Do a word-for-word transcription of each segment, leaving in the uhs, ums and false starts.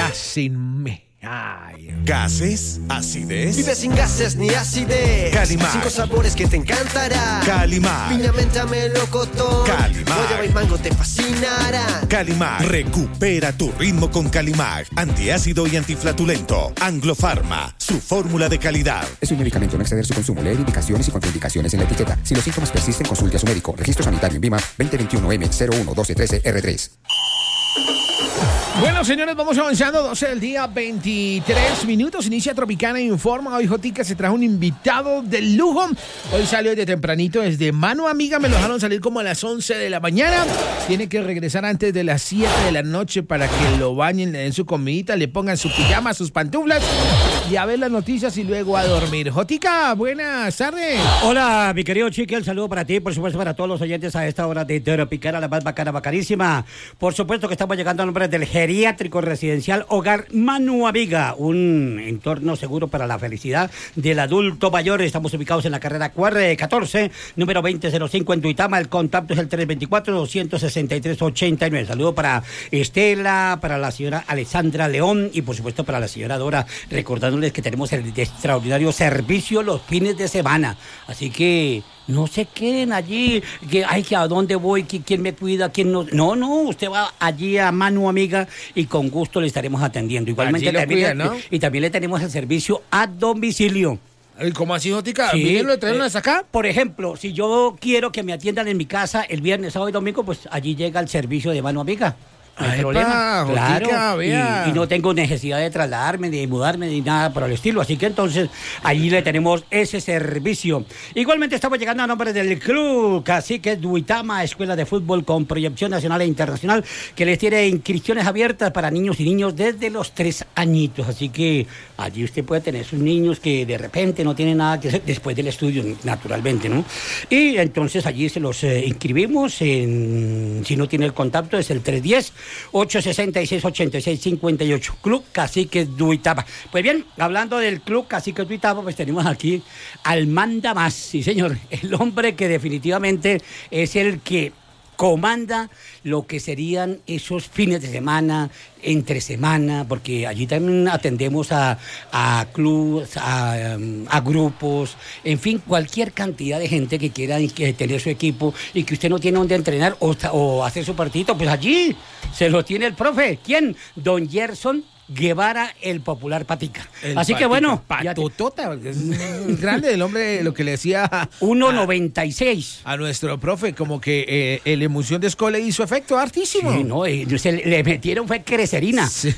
Calimar sin mí. Ay. ¿Gases? ¿Acidez? Vive sin gases ni acidez. Calimar. Cinco sabores que te encantarán. Calimar. Piña, menta, melocotón. Calimar. Guayaba y mango te fascinarán. Calimar. Recupera tu ritmo con Calimar. Antiácido y antiflatulento. Anglofarma. Su fórmula de calidad. Es un medicamento, no exceder su consumo. Leer indicaciones y contraindicaciones en la etiqueta. Si los síntomas persisten, consulte a su médico. Registro sanitario en VIMA veinte veintiuno M cero uno doce trece R tres. Bueno, señores, vamos avanzando. doce del día, veintitrés minutos. Inicia Tropicana Informa. Hoy Jotica se trajo un invitado de lujo. Hoy salió de tempranito desde Mano Amiga. Me lo dejaron salir como a las once de la mañana. Tiene que regresar antes de las siete de la noche para que lo bañen, le den su comidita, le pongan su pijama, sus pantuflas y a ver las noticias y luego a dormir. Jotica, buenas tardes. Hola, mi querido Chiqui, el saludo para ti, por supuesto para todos los oyentes a esta hora de Tropicana, la más bacana, bacanísima. Por supuesto que estamos llegando a nombre del Geriátrico Residencial Hogar Mano Amiga, un entorno seguro para la felicidad del adulto mayor. Estamos ubicados en la carrera catorce, número veinte cero cinco en Duitama. El contacto es el tres dos cuatro, dos seis tres, ocho nueve. Saludo para Estela, para la señora Alexandra León y por supuesto para la señora Dora, recordándoles que tenemos el extraordinario servicio los fines de semana. Así que no se queden allí, que ay, que a dónde voy, que quién me cuida, quién no. No, no, usted va allí a Mano Amiga y con gusto le estaremos atendiendo. Igualmente también, cuida, ¿no? Y también le tenemos el servicio a domicilio. ¿Cómo así, Jotica? Sí, ¿Vienen lo trajeron hasta acá? Por ejemplo, si yo quiero que me atiendan en mi casa el viernes, sábado y domingo, pues allí llega el servicio de Mano Amiga. No hay Ay, problema, pa, claro, Jotica, vea. y, y no tengo necesidad de trasladarme, ni de mudarme, ni nada por el estilo, así que entonces allí le tenemos ese servicio. Igualmente estamos llegando a nombre del Club Cacique Duitama, escuela de fútbol con proyección nacional e internacional, que les tiene inscripciones abiertas para niños y niños desde los tres añitos, así que allí usted puede tener sus niños que de repente no tienen nada que hacer después del estudio, naturalmente, ¿no? Y entonces allí se los eh, inscribimos, en, si no tiene el contacto es el tres uno cero, ocho seis seis, ocho seis cinco ocho, Club Cacique Duitama. Pues bien, hablando del Club Cacique Duitama, pues tenemos aquí al manda más, sí señor, el hombre que definitivamente es el que comanda lo que serían esos fines de semana, entre semana, porque allí también atendemos a, a clubes, a, a grupos, en fin, cualquier cantidad de gente que quiera tener su equipo y que usted no tiene donde entrenar o, o hacer su partidito, pues allí se lo tiene el profe. ¿Quién? Don Gerson Guevara, el popular Patica. El Así patica, que bueno, patotota, te... es grande el hombre, lo que le decía uno noventa y seis a, a nuestro profe, como que eh, el emoción de escuela hizo efecto hartísimo. Sí, no, eh, se le, le metieron fue crecerina. Sí.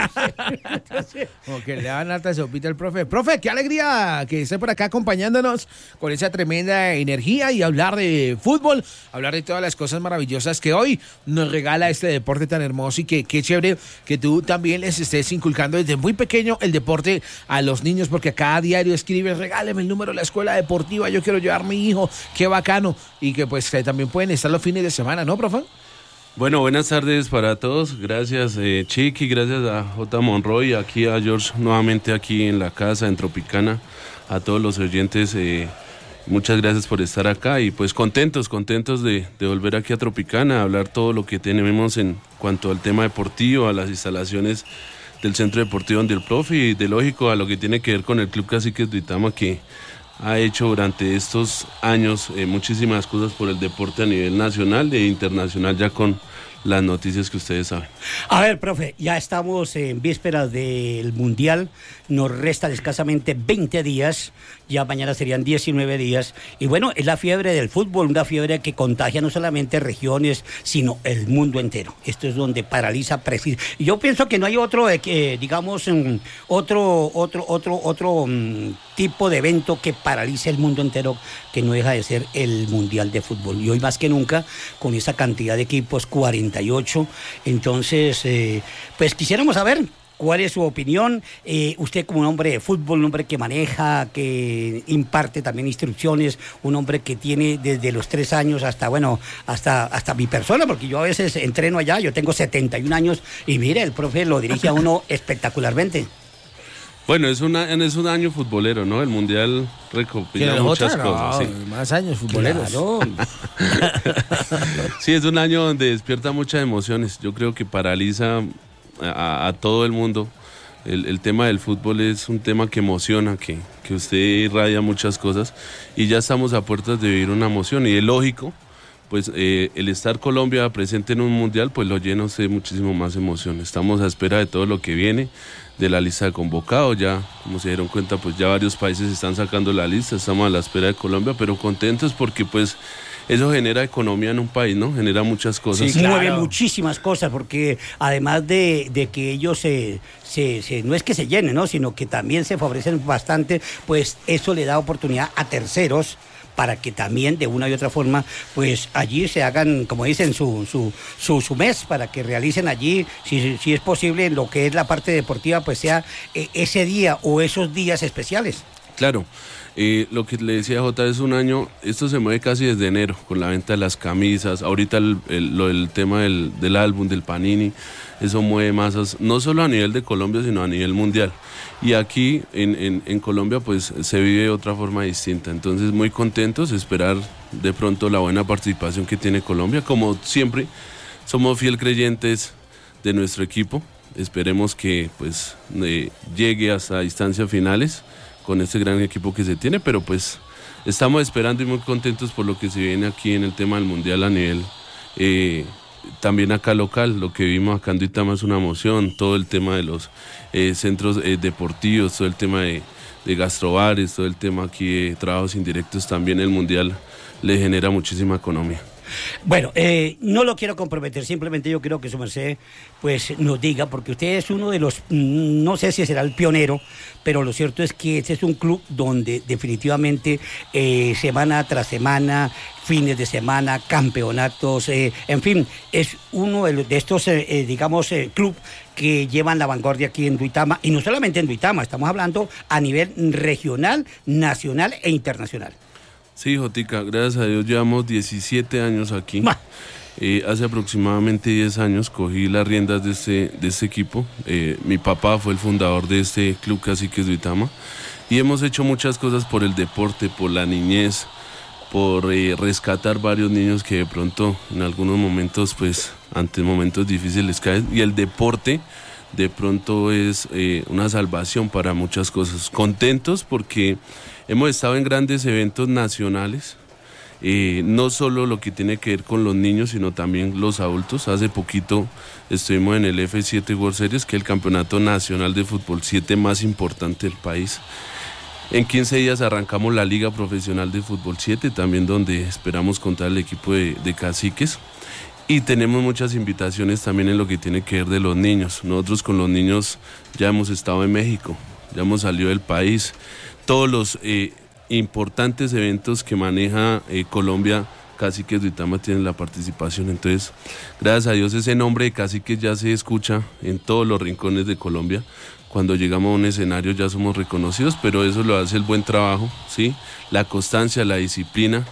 Como que le daban alta sopita al profe. Profe, qué alegría que esté por acá acompañándonos con esa tremenda energía y hablar de fútbol, hablar de todas las cosas maravillosas que hoy nos regala este deporte tan hermoso y que qué chévere que tú también les estés inculcando desde muy pequeño el deporte a los niños, porque cada diario escribes, regáleme el número de la escuela deportiva, yo quiero llevar a mi hijo, qué bacano, y que pues que también pueden estar los fines de semana, ¿no, profe? Bueno, buenas tardes para todos, gracias eh, Chiqui, gracias a J. Monroy, aquí a George nuevamente aquí en la casa, en Tropicana, a todos los oyentes, eh, muchas gracias por estar acá y pues contentos, contentos de, de volver aquí a Tropicana, a hablar todo lo que tenemos en cuanto al tema deportivo, a las instalaciones del Centro Deportivo donde el profe y de lógico a lo que tiene que ver con el Club Cacique Duitama, que ha hecho durante estos años eh, muchísimas cosas por el deporte a nivel nacional e internacional, ya con las noticias que ustedes saben. A ver, profe, ya estamos en vísperas del Mundial, nos restan escasamente veinte días, ya mañana serían diecinueve días, y bueno, es la fiebre del fútbol, una fiebre que contagia no solamente regiones, sino el mundo entero. Esto es donde paraliza preciso. Y yo pienso que no hay otro, eh, digamos, um, otro, otro, otro, otro um, tipo de evento que paralice el mundo entero, que no deja de ser el Mundial de Fútbol. Y hoy más que nunca, con esa cantidad de equipos, cuarenta y ocho, entonces, eh, pues quisiéramos saber ¿cuál es su opinión? Eh, usted como un hombre de fútbol, un hombre que maneja, que imparte también instrucciones, un hombre que tiene desde los tres años hasta, bueno, hasta, hasta mi persona, porque yo a veces entreno allá, yo tengo setenta y un años y mire, el profe lo dirige a uno espectacularmente. Bueno, es, una, es un año futbolero, ¿no? El Mundial recopila muchas otra? cosas. No, sí. Más años futboleros. Claro. Sí, es un año donde despierta muchas emociones. Yo creo que paraliza a, a todo el mundo. El, el tema del fútbol es un tema que emociona, que, que usted irradia muchas cosas y ya estamos a puertas de vivir una emoción y es lógico, pues eh, el estar Colombia presente en un mundial pues lo llena usted muchísimo más emoción. Estamos a espera de todo lo que viene, de la lista de convocados, ya como se dieron cuenta pues ya varios países están sacando la lista, estamos a la espera de Colombia, pero contentos porque pues eso genera economía en un país, ¿no? Genera muchas cosas. Sí, claro. Mueve muchísimas cosas, porque además de, de que ellos se, se, se, no es que se llenen, ¿no? Sino que también se favorecen bastante, pues eso le da oportunidad a terceros para que también de una y otra forma, pues allí se hagan, como dicen, su, su, su, su mes, para que realicen allí, si, si es posible, en lo que es la parte deportiva, pues sea eh, ese día o esos días especiales. Claro. Eh, lo que le decía Jota, es un año, esto se mueve casi desde enero, con la venta de las camisas, ahorita el, el, lo, el tema del, del álbum, del Panini, eso mueve masas, no solo a nivel de Colombia, sino a nivel mundial. Y aquí en, en, en Colombia pues se vive de otra forma distinta, entonces muy contentos, esperar de pronto la buena participación que tiene Colombia, como siempre, somos fiel creyentes de nuestro equipo, esperemos que pues eh, llegue hasta instancias finales, con este gran equipo que se tiene, pero pues estamos esperando y muy contentos por lo que se viene aquí en el tema del mundial a nivel eh, también acá local. Lo que vimos acá en Duitama es una emoción, todo el tema de los eh, centros eh, deportivos, todo el tema de, de gastrobares, todo el tema aquí de trabajos indirectos, también el mundial le genera muchísima economía. Bueno, eh, no lo quiero comprometer, simplemente yo quiero que su merced pues nos diga, porque usted es uno de los, no sé si será el pionero, pero lo cierto es que este es un club donde definitivamente eh, semana tras semana, fines de semana, campeonatos, eh, en fin, es uno de, de estos, eh, eh, digamos, eh, club que llevan la vanguardia aquí en Duitama, y no solamente en Duitama, estamos hablando a nivel regional, nacional e internacional. Sí, Jotica, gracias a Dios llevamos diecisiete años aquí. Eh, hace aproximadamente diez años cogí las riendas de este, de este equipo. Eh, mi papá fue el fundador de este club Caciques Duitama y hemos hecho muchas cosas por el deporte, por la niñez, por eh, rescatar varios niños que de pronto en algunos momentos, pues ante momentos difíciles caen, y el deporte de pronto es eh, una salvación para muchas cosas. Contentos porque hemos estado en grandes eventos nacionales, eh, no solo lo que tiene que ver con los niños, sino también los adultos. Hace poquito estuvimos en el F siete World Series, que es el campeonato nacional de fútbol siete más importante del país. En quince días arrancamos la Liga Profesional de Fútbol siete, también donde esperamos contar el equipo de, de Caciques. Y tenemos muchas invitaciones también en lo que tiene que ver de los niños. Nosotros con los niños ya hemos estado en México, ya hemos salido del país. Todos los eh, importantes eventos que maneja eh, Colombia, Caciques Duitama tienen la participación. Entonces, gracias a Dios ese nombre de Caciques ya se escucha en todos los rincones de Colombia. Cuando llegamos a un escenario ya somos reconocidos, pero eso lo hace el buen trabajo, ¿sí? La constancia, la disciplina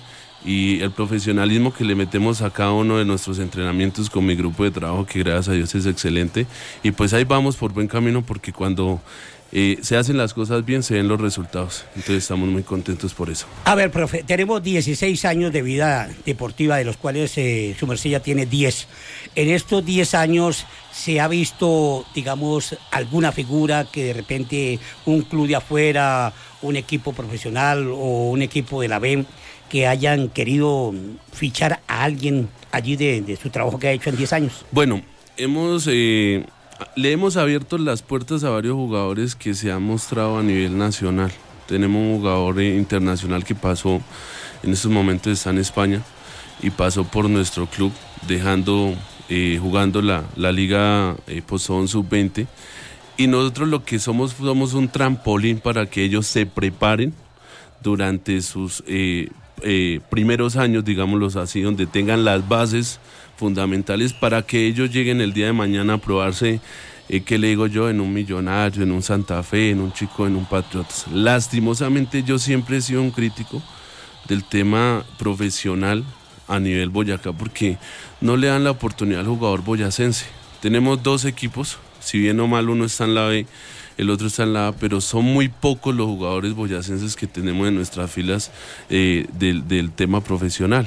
y el profesionalismo que le metemos a cada uno de nuestros entrenamientos con mi grupo de trabajo, que gracias a Dios es excelente. Y pues ahí vamos por buen camino, porque cuando eh, se hacen las cosas bien se ven los resultados. Entonces estamos muy contentos por eso. A ver, profe, tenemos dieciséis años de vida deportiva, de los cuales eh, su merced ya tiene diez. En estos diez años se ha visto, digamos, alguna figura que de repente un club de afuera, un equipo profesional o un equipo de la B, que hayan querido fichar a alguien allí de, de su trabajo que ha hecho en diez años? Bueno, hemos eh, le hemos abierto las puertas a varios jugadores que se han mostrado a nivel nacional. Tenemos un jugador eh, internacional que pasó, en estos momentos está en España, y pasó por nuestro club, dejando, eh, jugando la, la Liga eh, Postobón sub veinte. Y nosotros lo que somos, somos un trampolín para que ellos se preparen durante sus eh, eh, primeros años, digámoslo así, donde tengan las bases fundamentales para que ellos lleguen el día de mañana a probarse, eh, ¿qué le digo yo? En un Millonario, en un Santa Fe, en un Chico, en un Patriotas. Lastimosamente yo siempre he sido un crítico del tema profesional a nivel Boyacá, porque no le dan la oportunidad al jugador boyacense. Tenemos dos equipos, si bien o mal uno está en la B, el otro está en la A, pero son muy pocos los jugadores boyacenses que tenemos en nuestras filas eh, del, del tema profesional.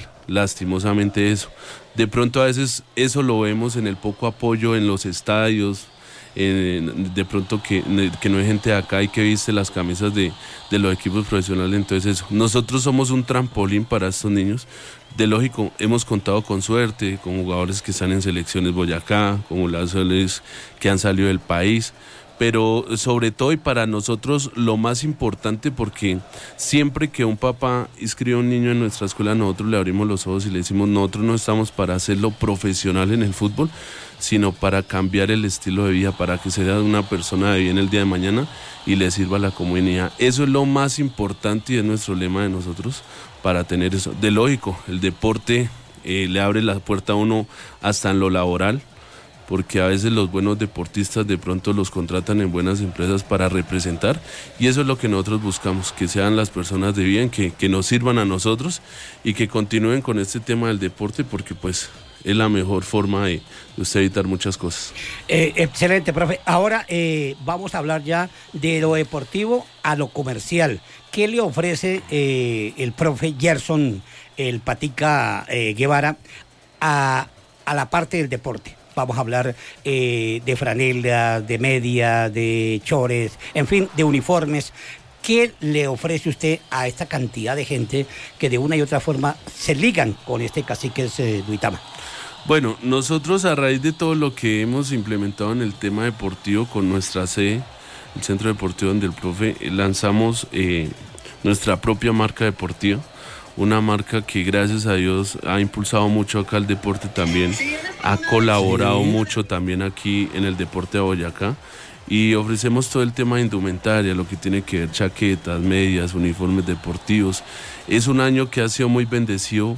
Lastimosamente eso. De pronto a veces eso lo vemos en el poco apoyo en los estadios, eh, de pronto que, que no hay gente de acá y que viste las camisas de, de los equipos profesionales. Entonces eso, nosotros somos un trampolín para estos niños. De lógico, hemos contado con suerte, con jugadores que están en selecciones Boyacá, con jugadores que han salido del país, pero sobre todo y para nosotros lo más importante, porque siempre que un papá inscribe a un niño en nuestra escuela, nosotros le abrimos los ojos y le decimos, nosotros no estamos para hacerlo profesional en el fútbol, sino para cambiar el estilo de vida, para que sea una persona de bien el día de mañana y le sirva a la comunidad. Eso es lo más importante y es nuestro lema de nosotros para tener eso. De lógico, el deporte eh, le abre la puerta a uno hasta en lo laboral, porque a veces los buenos deportistas de pronto los contratan en buenas empresas para representar, y eso es lo que nosotros buscamos, que sean las personas de bien, que, que nos sirvan a nosotros y que continúen con este tema del deporte, porque pues es la mejor forma de, de usted evitar muchas cosas. Eh, excelente, profe. Ahora eh, vamos a hablar ya de lo deportivo a lo comercial. ¿Qué le ofrece eh, el profe Gerson, el Patica eh, Guevara, a, a la parte del deporte? Vamos a hablar eh, de franelas, de media, de chores, en fin, de uniformes. ¿Qué le ofrece usted a esta cantidad de gente que de una y otra forma se ligan con este cacique eh, Duitama? Bueno, nosotros a raíz de todo lo que hemos implementado en el tema deportivo con nuestra sede, el Centro Deportivo donde el profe, lanzamos eh, nuestra propia marca deportiva. Una marca que gracias a Dios ha impulsado mucho acá el deporte también, ha colaborado sí. mucho también aquí en el deporte de Boyacá, y ofrecemos todo el tema de indumentaria, lo que tiene que ver chaquetas, medias, uniformes deportivos. Es un año que ha sido muy bendecido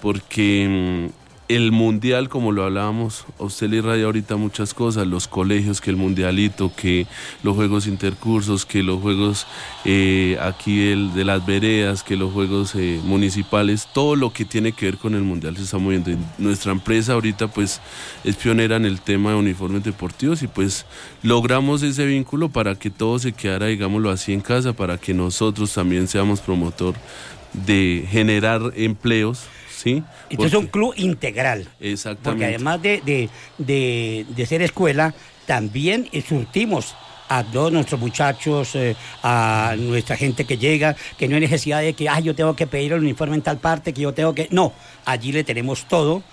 porque mmm, el mundial, como lo hablábamos, a usted le irradia ahorita muchas cosas, los colegios, que el mundialito, que los juegos intercursos, que los juegos eh, aquí el, de las veredas, que los juegos eh, municipales, todo lo que tiene que ver con el mundial se está moviendo. Y nuestra empresa ahorita pues es pionera en el tema de uniformes deportivos y pues logramos ese vínculo para que todo se quedara, digámoslo así, en casa, para que nosotros también seamos promotor de generar empleos. ¿Sí? Entonces es un club integral. Exactamente. Porque además de, de, de, de ser escuela, también surtimos a todos nuestros muchachos, eh, a nuestra gente que llega, que no hay necesidad de que, ay, yo tengo que pedir el uniforme en tal parte, que yo tengo que... No, allí le tenemos todo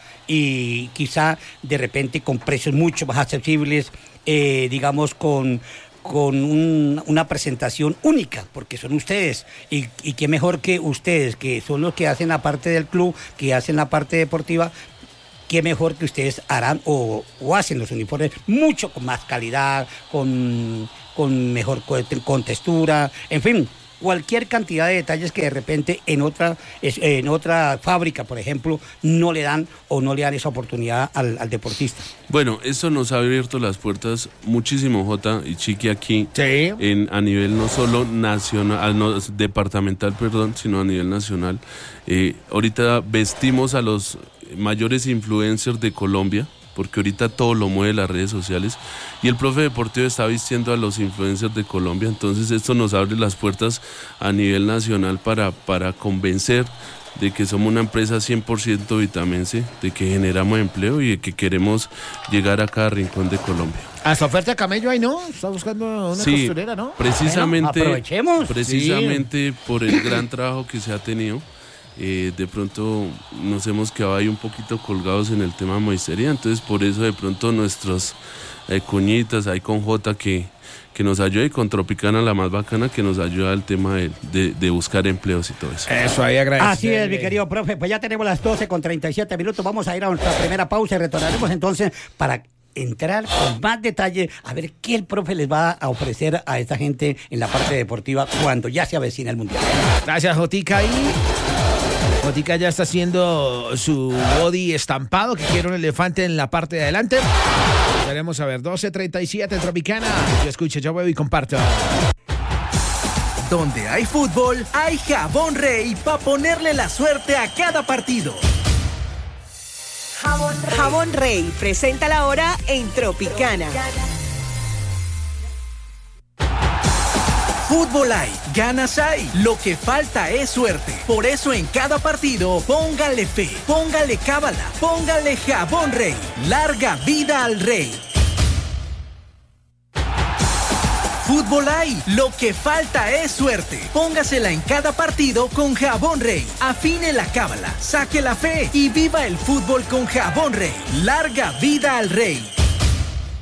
y quizá de repente con precios mucho más accesibles, eh, digamos con... con un, una presentación única, porque son ustedes, y, y qué mejor que ustedes, que son los que hacen la parte del club, que hacen la parte deportiva, qué mejor que ustedes harán o, o hacen los uniformes mucho con más calidad, con, con mejor con textura, en fin, cualquier cantidad de detalles que de repente en otra en otra fábrica, por ejemplo, no le dan o no le dan esa oportunidad al, al deportista. Bueno, esto nos ha abierto las puertas muchísimo, Jota y Chiqui, aquí sí. en, a nivel no solo nacional, no, departamental, perdón, sino a nivel nacional. Eh, ahorita vestimos a los mayores influencers de Colombia, porque ahorita todo lo mueve las redes sociales, y el profe deportivo está vistiendo a los influencers de Colombia. Entonces esto nos abre las puertas a nivel nacional para, para convencer de que somos una empresa cien por ciento vitamense, de que generamos empleo y de que queremos llegar a cada rincón de Colombia. Hasta oferta de camello ahí, ¿no? Está buscando una sí, costurera, ¿no? Precisamente, bueno, aprovechemos. Precisamente sí. por el gran trabajo que se ha tenido. Eh, de pronto nos hemos quedado ahí un poquito colgados en el tema de moistería, entonces por eso de pronto nuestros eh, cuñitas ahí con Jota que, que nos ayuda, y con Tropicana la más bacana, que nos ayuda al tema de, de, de buscar empleos y todo eso. Eso ahí agradecido. Así es, mi querido profe, pues ya tenemos las doce con treinta y siete minutos, vamos a ir a nuestra primera pausa y retornaremos entonces para entrar con más detalle a ver qué el profe les va a ofrecer a esta gente en la parte deportiva cuando ya se avecina el mundial. Gracias, Jotica. Y Jotica ya está haciendo su body estampado, que quiere un elefante en la parte de adelante. Veremos a ver, doce treinta y siete en Tropicana. Yo escucho, yo veo y comparto. Donde hay fútbol, hay Jabón Rey para ponerle la suerte a cada partido. Jabón Rey. Jabón Rey presenta la hora en Tropicana. Fútbol hay, ganas hay, lo que falta es suerte. Por eso en cada partido, póngale fe, póngale cábala, póngale Jabón Rey. Larga vida al Rey. fútbol hay. Lo que falta es suerte. Póngasela en cada partido con Jabón Rey. Afine la cábala, saque la fe y viva el fútbol con Jabón Rey. Larga vida al Rey.